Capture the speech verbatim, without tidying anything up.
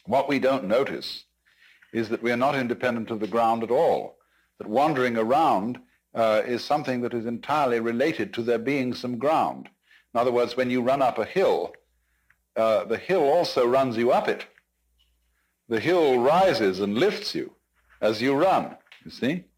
What we don't notice is that we are not independent of the ground at all, that wandering around uh, is something that is entirely related to there being some ground. In other words, when you run up a hill, uh, the hill also runs you up it. The hill rises and lifts you as you run, you see?